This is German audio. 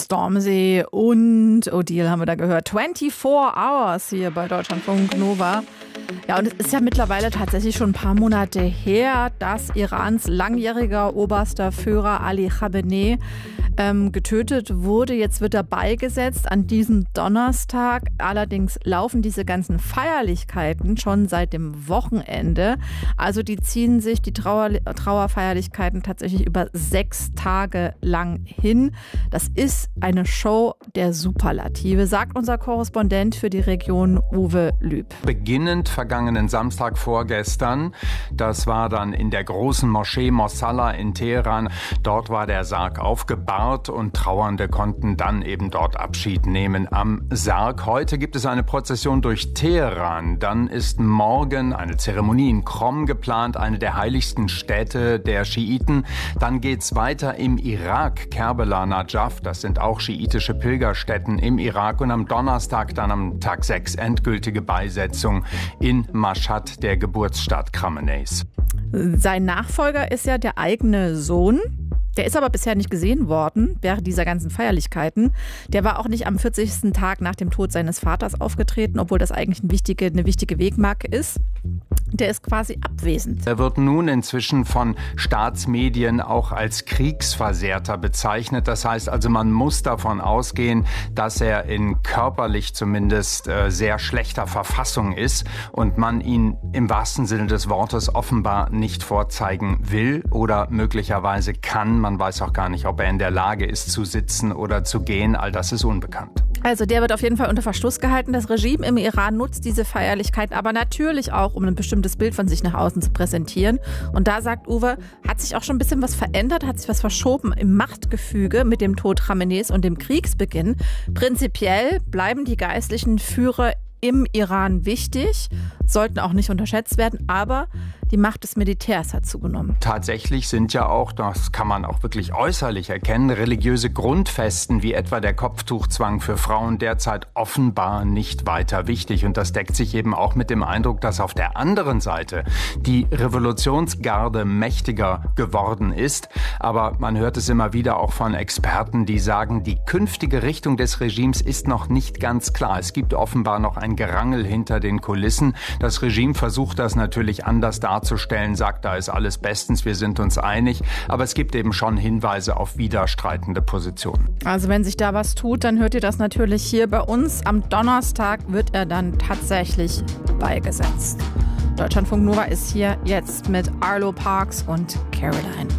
Stormzy und Odile haben wir da gehört. 24 Hours hier bei Deutschlandfunk Nova. Ja, und es ist ja mittlerweile tatsächlich schon ein paar Monate her, dass Irans langjähriger oberster Führer Ali Khamenei getötet wurde. Jetzt wird er beigesetzt an diesem Donnerstag. Allerdings laufen diese ganzen Feierlichkeiten schon seit dem Wochenende. Also die ziehen sich die Trauerfeierlichkeiten tatsächlich über 6 Tage lang hin. Das ist eine Show der Superlative, sagt unser Korrespondent für die Region Uwe Lüb. Beginnend vergangenen Samstag vorgestern, das war dann in der großen Moschee Mosalla in Teheran. Dort war der Sarg aufgebahrt und Trauernde konnten dann eben dort Abschied nehmen am Sarg. Heute gibt es eine Prozession durch Teheran. Dann ist morgen eine Zeremonie in Qom geplant, eine der heiligsten Städte der Schiiten. Dann geht's weiter im Irak, Kerbela, Najaf. Das sind auch schiitische Pilgerstätten im Irak. Und am Donnerstag, dann am Tag 6, endgültige Beisetzung in Mashhad, der Geburtsstadt Khameneis. Sein Nachfolger ist ja der eigene Sohn. Der ist aber bisher nicht gesehen worden während dieser ganzen Feierlichkeiten. Der war auch nicht am 40. Tag nach dem Tod seines Vaters aufgetreten, obwohl das eigentlich eine wichtige Wegmarke ist. Der ist quasi abwesend. Er wird nun inzwischen von Staatsmedien auch als Kriegsversehrter bezeichnet. Das heißt also, man muss davon ausgehen, dass er in körperlich zumindest sehr schlechter Verfassung ist und man ihn im wahrsten Sinne des Wortes offenbar nicht vorzeigen will oder möglicherweise kann. Man weiß auch gar nicht, ob er in der Lage ist zu sitzen oder zu gehen. All das ist unbekannt. Also der wird auf jeden Fall unter Verschluss gehalten. Das Regime im Iran nutzt diese Feierlichkeiten aber natürlich auch, um ein bestimmtes Bild von sich nach außen zu präsentieren. Und da sagt Uwe, hat sich auch schon ein bisschen was verändert, hat sich was verschoben im Machtgefüge mit dem Tod Khameneis und dem Kriegsbeginn. Prinzipiell bleiben die geistlichen Führer im Iran wichtig, sollten auch nicht unterschätzt werden, aber die Macht des Militärs hat zugenommen. Tatsächlich sind ja auch, das kann man auch wirklich äußerlich erkennen, religiöse Grundfesten wie etwa der Kopftuchzwang für Frauen derzeit offenbar nicht weiter wichtig. Und das deckt sich eben auch mit dem Eindruck, dass auf der anderen Seite die Revolutionsgarde mächtiger geworden ist. Aber man hört es immer wieder auch von Experten, die sagen, die künftige Richtung des Regimes ist noch nicht ganz klar. Es gibt offenbar noch ein Gerangel hinter den Kulissen. Das Regime versucht das natürlich anders darzustellen, sagt, da ist alles bestens, wir sind uns einig. Aber es gibt eben schon Hinweise auf widerstreitende Positionen. Also wenn sich da was tut, dann hört ihr das natürlich hier bei uns. Am Donnerstag wird er dann tatsächlich beigesetzt. Deutschlandfunk Nova ist hier jetzt mit Arlo Parks und Caroline.